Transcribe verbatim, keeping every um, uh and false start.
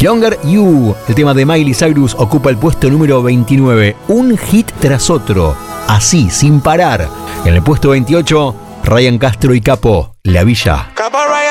Younger You, el tema de Miley Cyrus, ocupa el puesto número veintinueve. Un hit tras otro, así, sin parar. En el puesto veintiocho, Ryan Castro y Capo, La Villa. Capo Ryan.